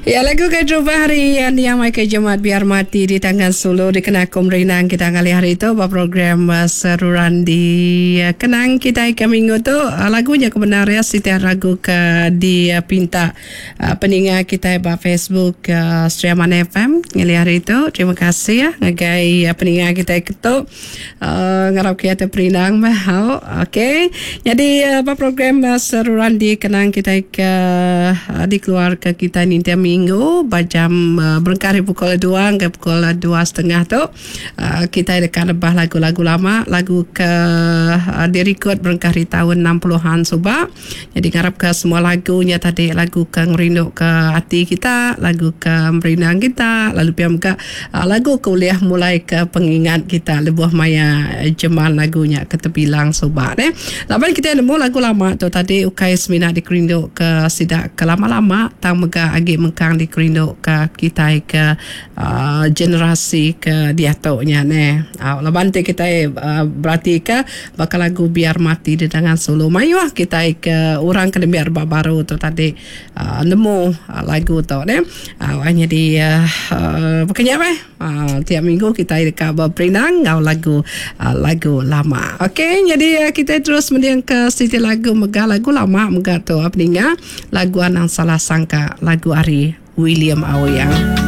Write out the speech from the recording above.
Ya, lagu kedua hari yang mai ke Jemaat Biar Mati di tangan Solo dikenakan merinang kita kali hari itu program seruran di kenang kita ke minggu tu lagunya kebenaran setiap lagu ke dipinta peningat kita di Facebook Streaman FM kali hari itu. Terima kasih ya ngagai peningat kita itu ngarap kita perinang mahal. Okey. Jadi program seruran di kenang kita ke dikeluarkan kita ni tiap minggu jam berkari pukul 2 ke pukul 2.30 tu kita akan lebah lagu-lagu lama, lagu ke direkod berkari tahun 60-an subak. Jadi ngarap ke semua lagunya tadi, lagu ke ngerindu ke hati kita, lagu ke merinang kita, lalu piam ke lagu kuliah mulai ke pengingat kita lebuh maya jemal lagunya ketebilang subak lapan kita nemu lagu lama tu tadi ukai semina dikerindu ke sidak ke lama-lama tang mega agi mengkang dikerindu ke kita ke generasi ke diatuknya laban te kita berarti ke bakal lagu Biar Mati di tangan Solo mayuah kita ke orang ke biar baru tu tadi nemu lagu tu hanya di bukannya tiap minggu kita dekat berinang lagu lama. Okey, jadi kita terus mendiang ke siti lagu mega lagu lama mega tu apa lagu Anang Salah Sangka, lagu Ari William Aoyang.